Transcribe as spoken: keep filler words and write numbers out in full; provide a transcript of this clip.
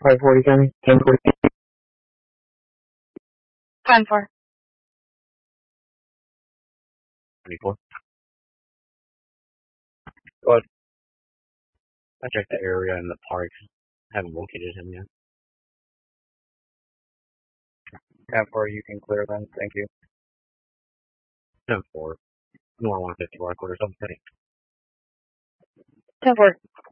five forty, County. ten forty. ten four. twenty-four. Go ahead. I checked the area in the park. Haven't located him yet. ten four, you can clear then. Thank you. ten four. North one fifty, one quarter, seven thirty. ten four.